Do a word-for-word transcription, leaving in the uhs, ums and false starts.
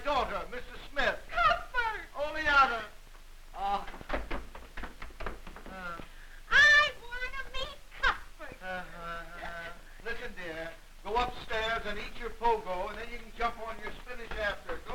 daughter, Missus Smith. Cuthbert! Oleana. Ah. Uh, I want to meet Cuthbert. uh, uh, uh. Listen, dear. Go upstairs and eat your pogo, and then you can jump on your spinach after.